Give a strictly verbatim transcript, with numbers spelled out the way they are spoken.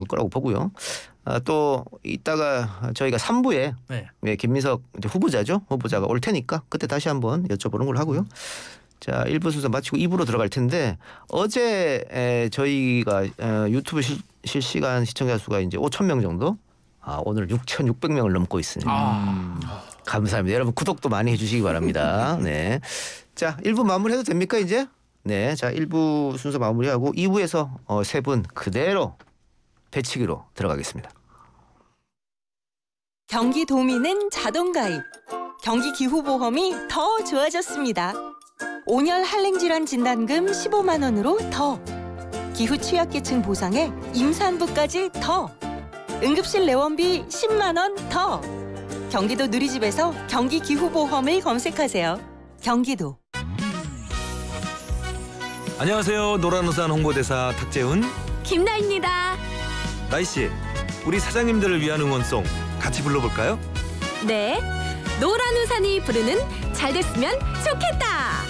거라고 보고요. 아, 또 이따가 저희가 삼 부에 네. 네, 김민석 이제 후보자죠. 후보자가 올 테니까 그때 다시 한번 여쭤보는 걸로 하고요. 자, 일 부 순서 마치고 이 부로 들어갈 텐데 어제 에, 저희가 어, 유튜브 실, 실시간 시청자 수가 이제 오천 명 정도. 아, 오늘 육천육백 명을 넘고 있습니다. 아. 감사합니다. 여러분 구독도 많이 해주시기 바랍니다. 네. 자, 일 부 마무리해도 됩니까 이제? 네. 자, 일 부 순서 마무리하고 이 부에서 어, 세 분 그대로 배치기로 들어가겠습니다. 경기도민은 자동가입. 경기기후보험이 더 좋아졌습니다. 온열 한랭질환 진단금 십오만 원으로 더. 기후 취약계층 보상에 임산부까지 더. 응급실 내원비 십만 원 더. 경기도 누리집에서 경기기후보험을 검색하세요. 경기도. 안녕하세요. 노란우산 홍보대사 탁재훈. 김나입니다. 나이씨, 우리 사장님들을 위한 응원송 같이 불러볼까요? 네, 노란 우산이 부르는 잘 됐으면 좋겠다.